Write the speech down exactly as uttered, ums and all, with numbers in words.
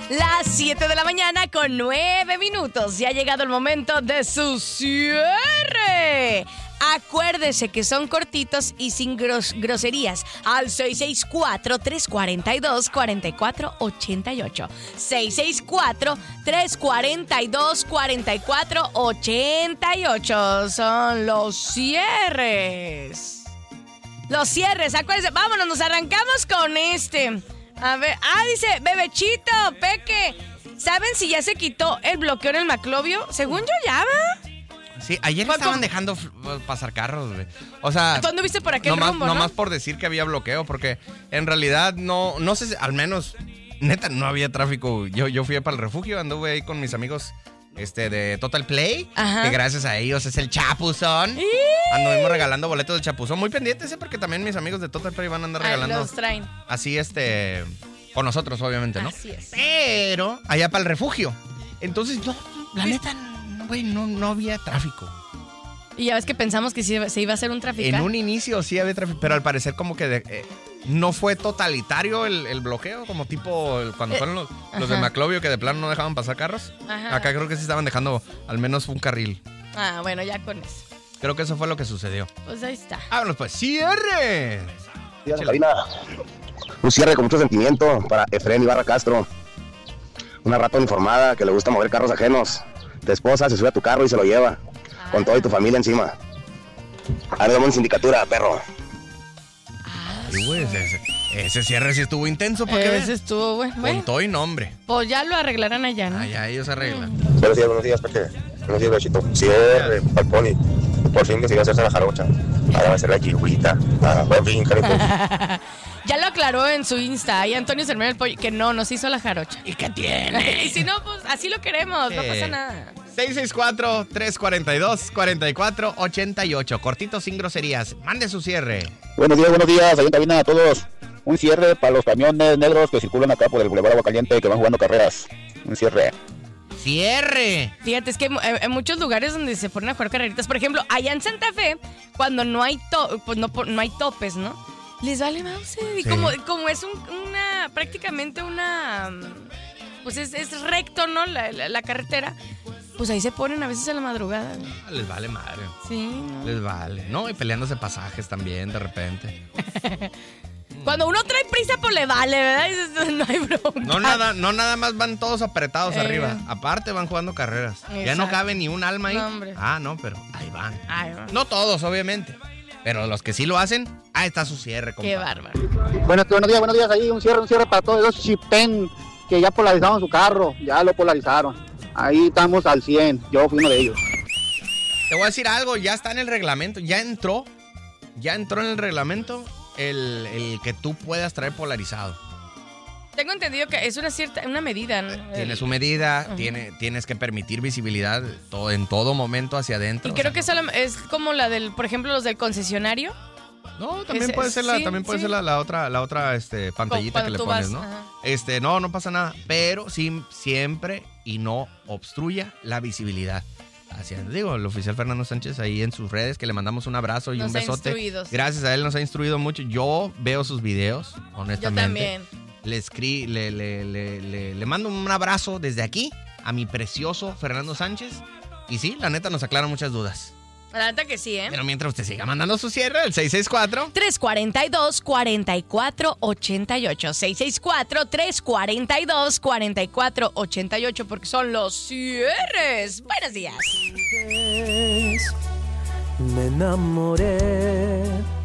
Las siete de la mañana con nueve minutos. Ya ha llegado el momento de su cierre. Acuérdese que son cortitos y sin gros- groserías. Al seis seis cuatro, tres cuatro dos, cuatro cuatro ocho ocho. seis seis cuatro, tres cuatro dos, cuatro cuatro ocho ocho. Son los cierres. Los cierres, acuérdense. Vámonos, nos arrancamos con este. A ver, ah, dice Bebechito, Peque. ¿Saben si ya se quitó el bloqueo en el Maclovio? Según yo ya, ¿va? Sí, ayer Fue estaban como- dejando f- pasar carros, güey. O sea, ¿Tú anduviste por aquel nomás, rumbo, no? nomás por decir que había bloqueo, porque en realidad no, no sé, si- al menos, neta, no había tráfico. Yo, yo fui para el refugio, anduve ahí con mis amigos este, de Total Play, Ajá. que gracias a ellos es el Chapuzón. ¡Y! Anduvimos regalando boletos de Chapuzón. Muy pendientes, ¿eh? Porque también mis amigos de Total Play van a andar Ay, regalando. los traen. Así, este, con nosotros, obviamente, ¿no? Así es. Pero allá para el refugio. Entonces, no, la neta, no, güey, no, no había tráfico. Y ya ves que pensamos que sí se iba a hacer un tráfico. En un inicio sí había tráfico, pero al parecer como que de- eh, no fue totalitario el, el bloqueo, como tipo el- cuando Eh, fueron los, los ajá. de Maclovio que de plano no dejaban pasar carros. Ajá. Acá creo que sí estaban dejando al menos un carril. Ah, bueno, ya con eso. Creo que eso fue lo que sucedió. Pues ahí está. Vámonos pues, cierre. Días en cabina. Un cierre con mucho sentimiento para Efraín Ibarra Castro. Una rata uniformada que le gusta mover carros ajenos. Tu esposa se sube a tu carro y se lo lleva. Con todo y tu familia encima. Ahí nos vemos en sindicatura, perro. Y güey, ese, ese cierre sí estuvo intenso, ¿para qué Ese ves? estuvo bueno. Con Bueno, todo y nombre. pues ya lo arreglarán allá, ¿no? Allá ellos arreglan. Buenos días, buenos días, Peque. Buenos días, Bechito. Cierre, al Pony. Por fin decidió hacerse la jarocha. Ahora va a ser la chihuita. Ah, buen fin, cariño. Ya lo aclaró en su Insta. Y Antonio Cermero el Pollo, que no, nos hizo la jarocha. ¿Y qué tiene? Y si no, pues así lo queremos, no Sí. pasa nada. seis seis cuatro, tres cuatro dos, cuatro cuatro ocho ocho. Cortito sin groserías. Mande su cierre. Buenos días, buenos días. Ahí en cabina a todos. Un cierre para los camiones negros que circulan acá por el Boulevard Agua Caliente y que van jugando carreras. Un cierre. ¡Cierre! Fíjate, es que hay, hay muchos lugares donde se ponen a jugar carreritas. Por ejemplo, allá en Santa Fe, cuando no hay to- pues no, po- no hay topes, ¿no? Les vale mouse. Y Sí. como, como es un- una, prácticamente una, pues es, es recto, ¿no? La, la- la carretera. Pues ahí se ponen a veces a la madrugada. ¿no? Ah, Les vale madre. Sí, ¿no? Les vale. No, y peleándose pasajes también, de repente. Cuando uno trae prisa, pues le vale, ¿verdad? Dices, no hay bronca. No nada, no nada más van todos apretados Eh. arriba. Aparte van jugando carreras. Ya no Exacto. cabe ni un alma ahí. No, hombre. Ah, no, pero ahí van. Ay, va. No todos, obviamente. Pero los que sí lo hacen, ahí está su cierre, compa. Qué bárbaro. Bueno, buenos días, buenos días. Ahí un cierre, un cierre para todos esos chipén que ya polarizaron su carro, ya lo polarizaron. Ahí estamos al cien, yo fui uno de ellos. Te voy a decir algo, ya está en el reglamento, ya entró, ya entró en el reglamento el, el que tú puedas traer polarizado. Tengo entendido que es una cierta, una medida, ¿no? Tiene El- su medida, Ujú. tiene, tienes que permitir visibilidad todo, en todo momento hacia adentro. Y o creo sea, que solo- es como la del, por ejemplo, los del concesionario. No, también Ese- puede ser la, sí, también puede sí. ser la, la otra, la otra este, pantallita Cuando que le tú pones, vas, ¿no? ajá. Este, no, no pasa nada. Pero sí, siempre y no obstruya la visibilidad. Así es, digo, el oficial Fernando Sánchez ahí en sus redes, que le mandamos un abrazo y Nos un ha besote. instruido, sí. Gracias a él nos ha instruido mucho. Yo veo sus videos, Yo honestamente. también. Le, escri le, le, le, le, le mando un abrazo desde aquí a mi precioso Fernando Sánchez. Y sí, la neta nos aclara muchas dudas. La neta que sí, ¿eh? Pero mientras usted siga mandando su cierre, el seis seis cuatro. tres cuatro dos, cuatro cuatro ocho ocho. seis seis cuatro, tres cuatro dos, cuatro cuatro ocho ocho, porque son los cierres. Buenos días. Me enamoré